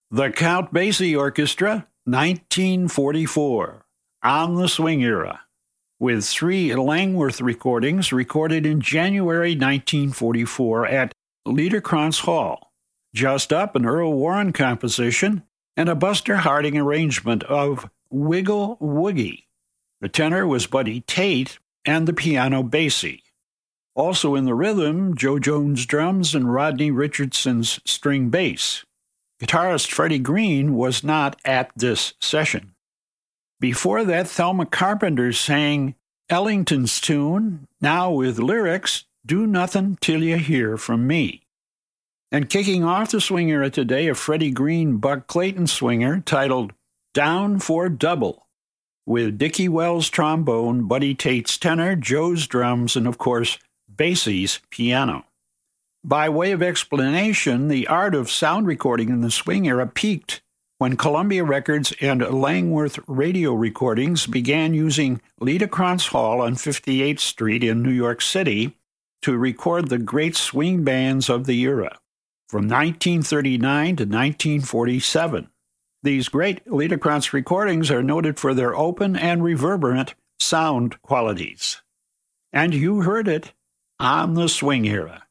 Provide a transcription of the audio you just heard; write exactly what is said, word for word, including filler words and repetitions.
The Count Basie Orchestra, nineteen forty-four, On the Swing Era, with three Langworth recordings recorded in January nineteen forty-four at Liederkranz Hall. Just Up, an Earl Warren composition, and a Buster Harding arrangement of Wiggle Woogie. The tenor was Buddy Tate, and the piano Basie. Also in the rhythm, Joe Jones drums and Rodney Richardson's string bass. Guitarist Freddie Green was not at this session. Before that, Thelma Carpenter sang Ellington's tune, now with lyrics, Do Nothing Till You Hear From Me. And kicking off the swing era today, a Freddie Green Buck Clayton swinger titled Down for Double, with Dickie Wells trombone, Buddy Tate's tenor, Joe's drums, and of course, Basie's piano. By way of explanation, the art of sound recording in the swing era peaked when Columbia Records and Langworth Radio Recordings began using Liederkranz Hall on fifty-eighth Street in New York City to record the great swing bands of the era, from nineteen thirty-nine to nineteen forty-seven. These great Liederkranz recordings are noted for their open and reverberant sound qualities. And you heard it on the swing era.